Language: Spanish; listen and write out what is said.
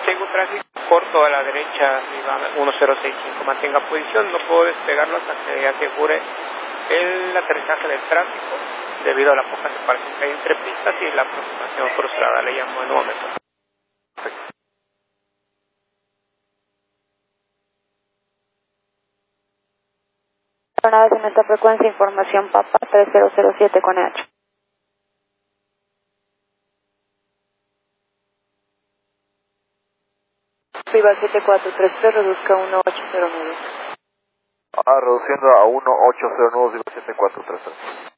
Tengo tráfico corto a la derecha, 1065. Mantenga posición, no puedo despegarlo hasta que asegure el aterrizaje del tráfico, debido a la poca separación que hay entre pistas y la aproximación frustrada. Le llamo en un momento. Aeronaves en esta frecuencia, información Papa 3007 con EH. Viva 7433, reduzca 1809. Reduciendo a 1809, 7433.